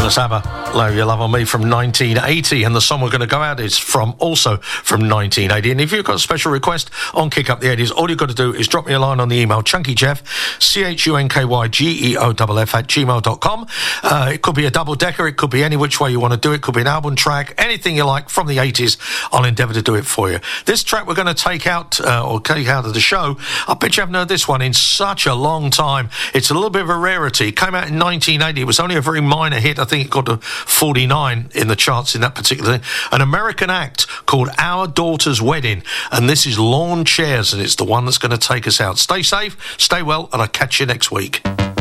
Let's have a Lay Your Love on Me from 1980, and the song we're going to go out is also from 1980. And if you've got a special request on Kick Up the 80s, all you've got to do is drop me a line on the email, chunkyjeff, CHUNKYGEOFF at gmail.com. It could be a double-decker, it could be any which way you want to do it, could be an album track, anything you like from the 80s, I'll endeavour to do it for you. This track we're going to take out of the show, I bet you haven't heard this one in such a long time. It's a little bit of a rarity. It came out in 1980. It was only a very minor hit. I think it got to 49 in the charts in that particular thing. An American act called Our Daughter's Wedding, and this is Lawn Chairs, and it's the one that's going to take us out. Stay safe, stay well, and I'll catch you next week.